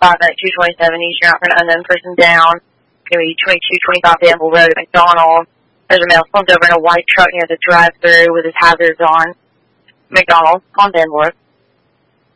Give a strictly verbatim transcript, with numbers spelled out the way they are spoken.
five two twenty-seven Eastern out for an unknown person down. Going to be twenty-two twenty-five Danville Road at McDonald. There's a male slumped over in a white truck near the drive-thru with his hazards on. McDonald on Danville.